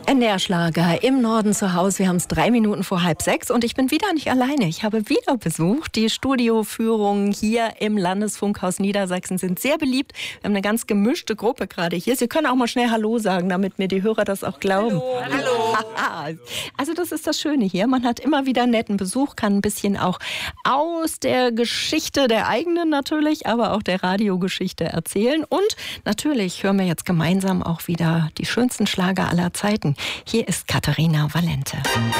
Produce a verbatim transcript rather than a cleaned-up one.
N D R-Schlager im Norden zu Hause. Wir haben es drei Minuten vor halb sechs und ich bin wieder nicht alleine. Ich habe wieder Besuch. Die Studioführungen hier im Landesfunkhaus Niedersachsen sind sehr beliebt. Wir haben eine ganz gemischte Gruppe gerade hier. Sie können auch mal schnell Hallo sagen, damit mir die Hörer das auch glauben. Hallo. Hallo. Also das ist das Schöne hier. Man hat immer wieder netten Besuch, kann ein bisschen auch aus der Geschichte der eigenen natürlich, aber auch der Radiogeschichte erzählen. Und natürlich hören wir jetzt gemeinsam auch wieder die schönsten Schlager aller Zeiten. Hier ist Katharina Valente.